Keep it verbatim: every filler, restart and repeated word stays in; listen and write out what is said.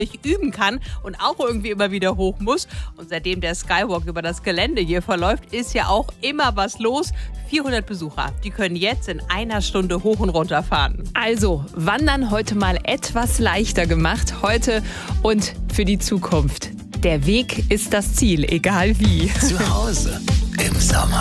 üben kann und auch irgendwie immer wieder hoch muss. Und seitdem der Skywalk über das Gelände hier verläuft, ist ja auch immer was los. vierhundert Besucher, die können jetzt in einer Stunde hoch und runter fahren. Also, Wandern heute mal etwas leichter gemacht. Heute und für die Zukunft. Der Weg ist das Ziel, egal wie. Zu Hause im Sommer.